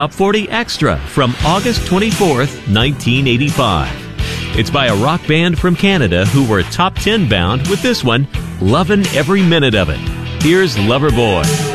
Top 40 Extra from August 24th, 1985. It's by a rock band from Canada who were top 10 bound with this one, Lovin' Every Minute of It. Here's Loverboy.